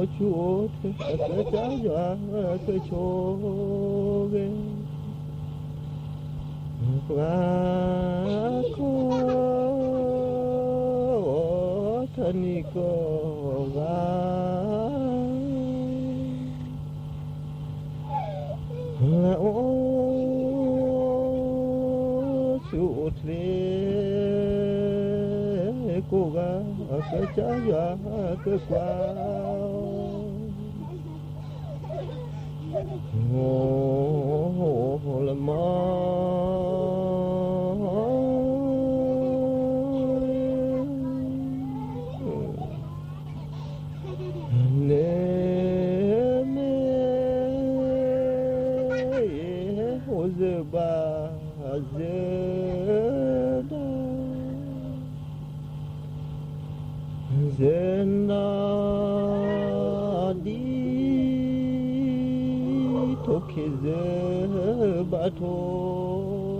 chuột cái trái gió cái chô ghê và có thân có và là ô chuột lê cô gà cái trái gió cái qua hồ là nè hồ giờ ba giờ da zena đi thuộc ze ba thô